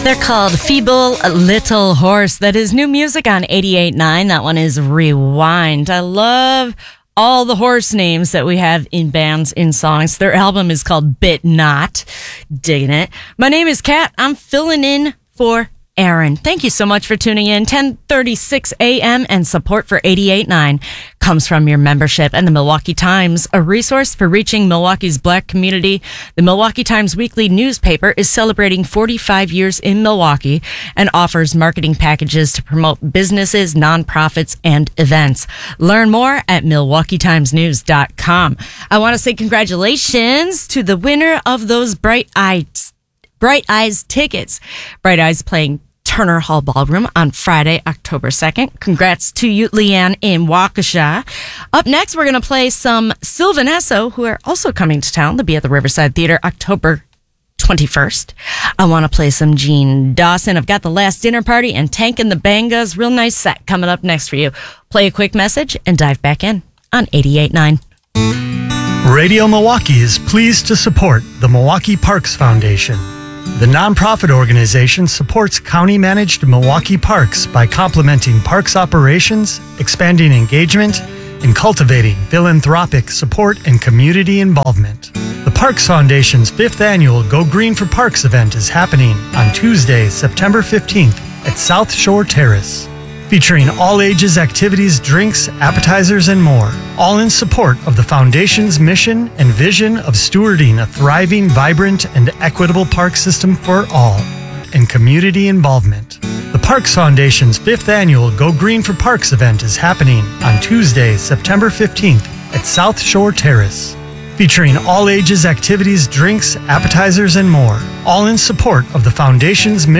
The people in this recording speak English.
They're called Feeble Little Horse. That is new music on 88.9. That one is Rewind. I love all the horse names that we have in bands, in songs. Their album is called Bit Not. Digging it. My name is Kat. I'm filling in for Aaron. Thank you so much for tuning in. 10:36 a.m. and support for 88.9 comes from your membership and the Milwaukee Times, a resource for reaching Milwaukee's Black community. The Milwaukee Times weekly newspaper is celebrating 45 years in Milwaukee and offers marketing packages to promote businesses, nonprofits, and events. Learn more at MilwaukeeTimesNews.com. I want to say congratulations to the winner of those Bright Eyes tickets. Bright Eyes playing Turner Hall Ballroom on Friday, October 2nd. Congrats to you, Leanne, in Waukesha. Up next, we're going to play some Sylvan Esso, who are also coming to town. They'll be at the Riverside Theater October 21st. I want to play some Gene Dawson. I've got The Last Dinner Party and Tank and the Bangas. Real nice set coming up next for you. Play a quick message and dive back in on 88.9. Radio Milwaukee is pleased to support the Milwaukee Parks Foundation. The nonprofit organization supports county-managed Milwaukee parks by complementing parks operations, expanding engagement, and cultivating philanthropic support and community involvement. The Parks Foundation's 5th annual Go Green for Parks event is happening on Tuesday, September 15th at South Shore Terrace, featuring all-ages activities, drinks, appetizers, and more, all in support of the Foundation's mission and vision of stewarding a thriving, vibrant, and equitable park system for all, and community involvement. The Parks Foundation's 5th annual Go Green for Parks event is happening on Tuesday, September 15th at South Shore Terrace, featuring all-ages activities, drinks, appetizers, and more, all in support of the Foundation's mission